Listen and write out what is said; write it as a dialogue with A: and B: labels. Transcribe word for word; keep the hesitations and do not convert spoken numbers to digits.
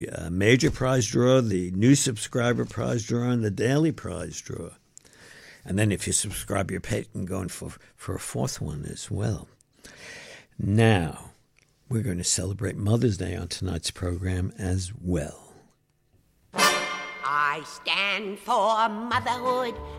A: uh, major prize draw, the new subscriber prize draw, and the daily prize draw. And then if you subscribe, your pet can go in for, for a fourth one as well. Now, we're going to celebrate Mother's Day on tonight's program as well.
B: I stand for motherhood